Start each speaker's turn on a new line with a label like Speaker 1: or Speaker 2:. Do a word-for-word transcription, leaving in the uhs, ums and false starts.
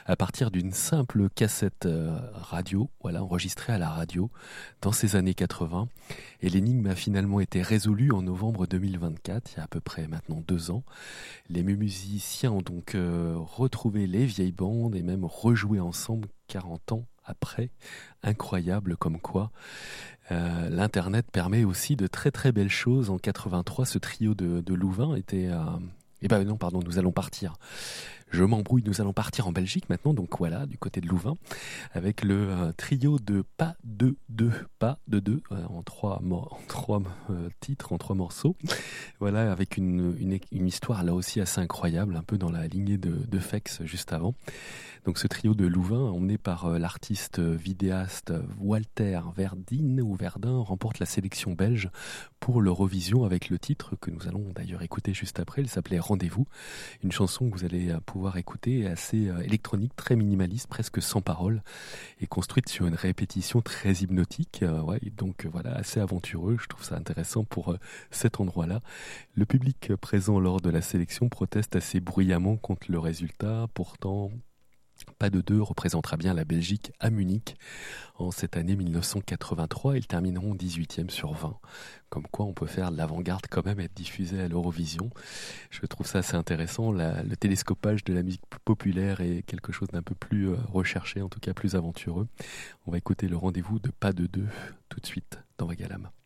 Speaker 1: à partir d'une simple cassette euh, radio, voilà, enregistrée à la radio dans ces années quatre-vingts. Et l'énigme a finalement été résolue en novembre deux mille vingt-quatre, il y a à peu près maintenant deux ans. Les musiciens ont donc euh, retrouvé les vieilles bandes et même rejoué ensemble quarante ans après. Incroyable comme quoi. Euh, L'Internet permet aussi de très très belles choses. En quatre-vingt-trois, ce trio de, de Louvain était... Euh, eh ben non, pardon, nous allons partir. Je m'embrouille, nous allons partir en Belgique maintenant, donc voilà, du côté de Louvain, avec le euh, trio de Pas de deux, Pas de deux, euh, en trois, mo- en trois euh, titres, en trois morceaux. Voilà, avec une, une, une histoire là aussi assez incroyable, un peu dans la lignée de, de Fex juste avant. Donc ce trio de Louvain, emmené par euh, l'artiste euh, vidéaste Walter Verdine ou Verdun, remporte la sélection belge pour l'Eurovision avec le titre que nous allons d'ailleurs écouter juste après. Il s'appelait Rendez-vous, une chanson que vous allez euh, pouvoir écouter, assez euh, électronique, très minimaliste, presque sans paroles, et construite sur une répétition très hypnotique. Euh, ouais, et donc euh, voilà, assez aventureux. Je trouve ça intéressant pour euh, cet endroit-là. Le public euh, présent lors de la sélection proteste assez bruyamment contre le résultat. Pourtant, Pas de deux représentera bien la Belgique à Munich en cette année mille neuf cent quatre-vingt-trois. Ils termineront dix-huitième sur vingt. Comme quoi on peut faire de l'avant-garde quand même, être diffusé à l'Eurovision. Je trouve ça assez intéressant. La- le télescopage de la musique populaire est quelque chose d'un peu plus euh, recherché, en tout cas plus aventureux. On va écouter le rendez-vous de Pas de deux tout de suite dans Vagalam.